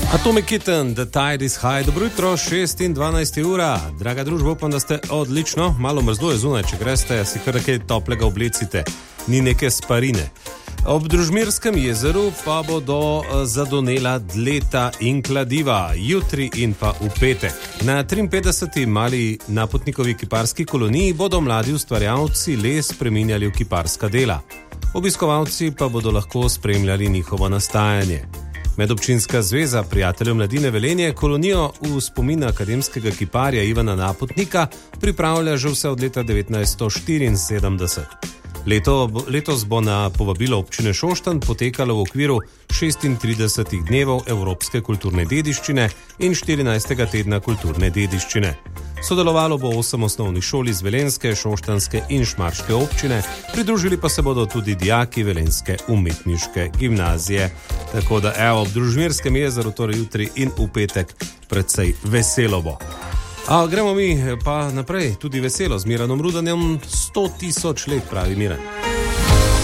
Atomic Kitten, The Tide is High. Dobro jutro, 6 in 12 ura. Draga družba, upam, da ste odlično. Malo mrzlo je zunaj, če greste, si kar nekaj toplega oblecite. Ni neke sparine. Ob Družmirskem jezeru pa bodo zadonela dleta in kladiva, jutri in pa v petek. Na 53. mali napotnikovi kiparski koloniji bodo mladi ustvarjalci les spreminjali v kiparska dela. Obiskovalci pa bodo lahko spremljali njihovo nastajanje. Medobčinska zveza prijateljev mladine Velenje kolonijo v spomin akademskega kiparja Ivana Napotnika pripravlja že vse od leta 1974. Letos bo na povabilo občine Šoštanj potekalo v okviru 36 dnevov evropske kulturne dediščine in 14. tedna kulturne dediščine. Sodelovalo bo 8 osnovnih šol iz Velenjske, Šoštanjske in Šmarške občine, pridružili pa se bodo tudi dijaki Velenjske umetniške gimnazije. Tako da ob Družmirskem jezeru, torej jutri in v petek, predvsej veselo bo. Gremo mi pa naprej, tudi veselo, z Miranom Rudanjem, 100 000 let, pravi Miran.